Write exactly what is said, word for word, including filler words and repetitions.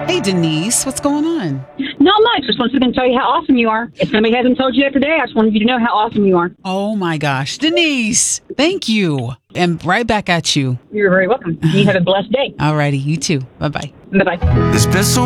Hey, Denise, what's going on? Not much. Just wanted to tell you how awesome you are. If somebody hasn't told you that today, I just wanted you to know how awesome you are. Oh, my gosh. Denise, thank you. And right back at you. You're very welcome. You have a blessed day. All righty. You too. Bye-bye. Bye-bye. There's been so